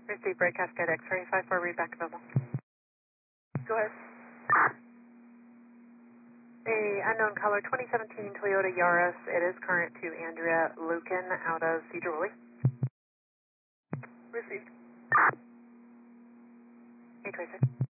Received, Break Cascade X-ray, 54, read back to Mobile. Go ahead. A unknown caller, 2017 Toyota Yaris. It is current to Andrea Lucan out of Cedar Woolley. Received. 826.